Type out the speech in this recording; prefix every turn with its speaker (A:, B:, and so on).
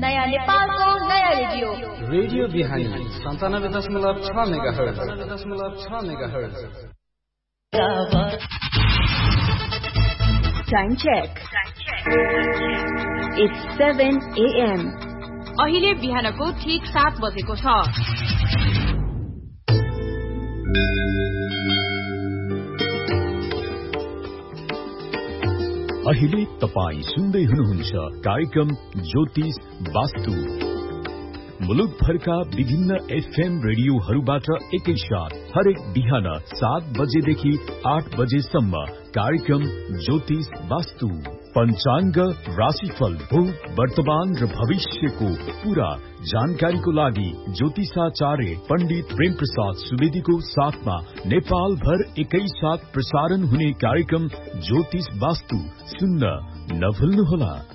A: नयाँ नेपालको नयाँ रेडियो
B: रेडियो बिहानी 97.6 megahertz
A: time check It's 7 AM
C: अहिले बिहानको ठीक 7 बजेको छ
D: अहिले तपाई सुन्दै हुनुहुन्छ कार्यक्रम ज्योतिष वास्तु मुलुक भरका विभिन्न एफएम रेडियोहरूबाट एकैसाथ हरेक बिहान 7 बजेदेखि 8 बजेसम्म कार्यक्रम ज्योतिष वास्तु पञ्चाङ्ग राशिफल भूत वर्तमान र भविष्यको पूरा जानकारीको लागि ज्योतिषाचार्य पण्डित प्रेम प्रसाद सुवेदीको साथमा नेपाल भर एकैसाथ प्रसारण हुने कार्यक्रम ज्योतिष वास्तु सुन्न नभुल्नुहोला।